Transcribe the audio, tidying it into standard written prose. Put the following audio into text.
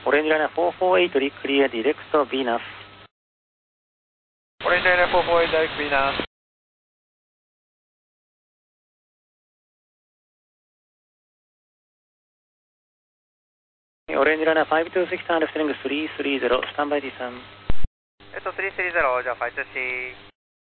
オレンジライナー448リクリアディレクトビーナス。 オレンジライナー448ダイレクトビーナス。 オレンジライナー526アンダーステリング330スタンバイ D3。 330、じゃあ526。